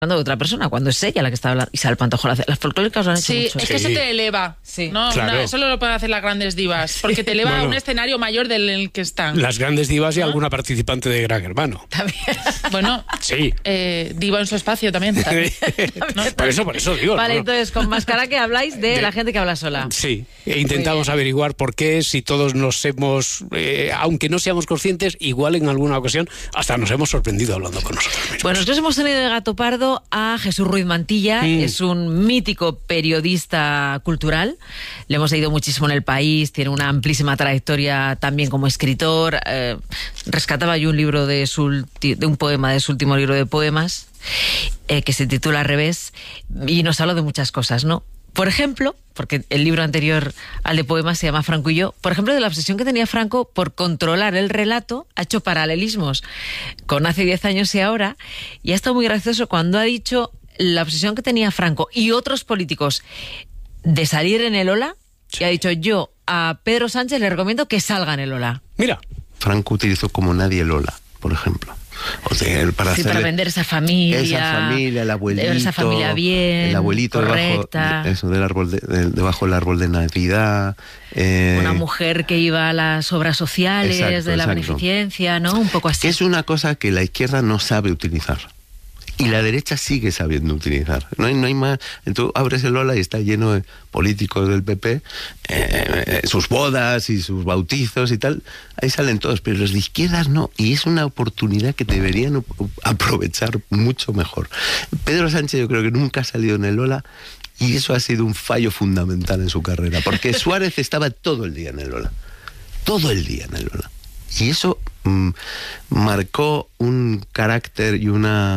de otra persona, cuando es ella la que está hablando. Isabel Pantoja, las folclóricas lo han hecho Sí, mucho. es que eso te eleva. Sí. No, Claro. eso lo pueden hacer las grandes divas, porque te eleva a un escenario mayor del que están. Las grandes divas y alguna participante de Gran Hermano. También. Bueno, Sí. diva en su espacio también. ¿No? Por eso digo. Vale, ¿no? entonces con Mascara que habláis de la gente que habla sola. Sí, e intentamos averiguar por qué, si todos nos hemos, aunque no seamos conscientes, igual en alguna ocasión hasta nos hemos sorprendido hablando con nosotros mismos. Bueno, nosotros hemos tenido de gato pardo a Jesús Ruiz Mantilla, es un mítico periodista cultural, le hemos leído muchísimo en El País, tiene una amplísima trayectoria también como escritor, rescataba yo un libro de un poema de su último libro de poemas, que se titula Al revés, y nos habla de muchas cosas, ¿no? Por ejemplo, porque el libro anterior al de poemas se llama Franco y yo, por ejemplo, de la obsesión que tenía Franco por controlar el relato, ha hecho paralelismos con hace 10 años y ahora, y ha estado muy gracioso cuando ha dicho la obsesión que tenía Franco y otros políticos de salir en el Ola, y ha dicho, yo a Pedro Sánchez le recomiendo que salga en el Ola. Mira, Franco utilizó como nadie Lola, por ejemplo. O sea, para vender esa familia. Esa familia, el abuelito. Esa familia bien. El abuelito correcta. debajo del árbol de Navidad. Una mujer que iba a las obras sociales, de la beneficencia, ¿no? Un poco así. Que es una cosa que la izquierda no sabe utilizar. Y la derecha sigue sabiendo utilizar. No hay más. Tú abres el Ola y está lleno de políticos del PP, sus bodas y sus bautizos y tal. Ahí salen todos, pero los de izquierdas no. Y es una oportunidad que deberían aprovechar mucho mejor. Pedro Sánchez yo creo que nunca ha salido en el Ola y eso ha sido un fallo fundamental en su carrera. Porque Suárez estaba todo el día en el Ola. Todo el día en el Ola. Y eso marcó un carácter y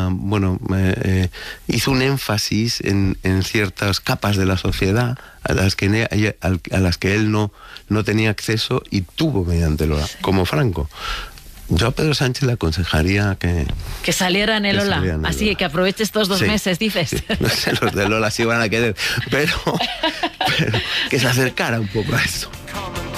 hizo un énfasis en ciertas capas de la sociedad a las que él no tenía acceso y tuvo mediante el Ola, como Franco. Yo a Pedro Sánchez le aconsejaría que saliera en el Ola. Así que aproveche estos 2 meses, dices. Sí. No sé, los del Ola sí van a querer, pero que se acercara un poco a eso.